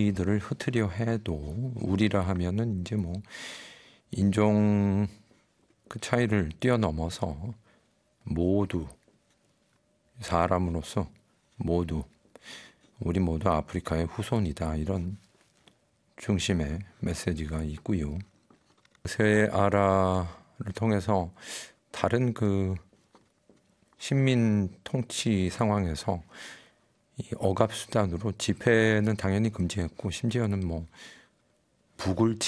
우리들을 흩으려 해도 우리라 하면은 이제 뭐 인종 그 차이를 뛰어넘어서 모두 사람으로서 모두 우리 모두 아프리카의 후손이다, 이런 중심의 메시지가 있고요. 세아라를 통해서 다른 그 식민 통치 상황에서 이 억압 수단으로 집회는 당연히 금지했고, 심지어는 뭐 북을